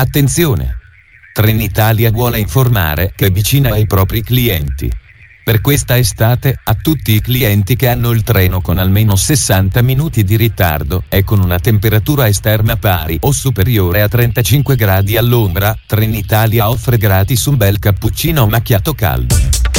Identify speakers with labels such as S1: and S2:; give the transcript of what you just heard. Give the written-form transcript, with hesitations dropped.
S1: Attenzione! Trenitalia vuole informare che è vicina ai propri clienti. Per questa estate, a tutti i clienti che hanno il treno con almeno 60 minuti di ritardo e con una temperatura esterna pari o superiore a 35 gradi all'ombra, Trenitalia offre gratis un bel cappuccino macchiato caldo.